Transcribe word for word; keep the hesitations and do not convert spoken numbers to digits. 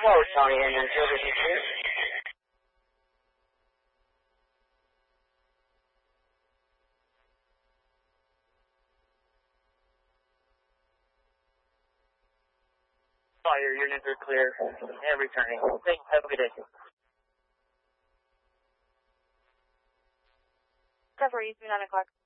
Whoa, Tony, and then Silver G two. Fire, your units are clear and returning. Thanks, have a good day. Discovery, nine o'clock.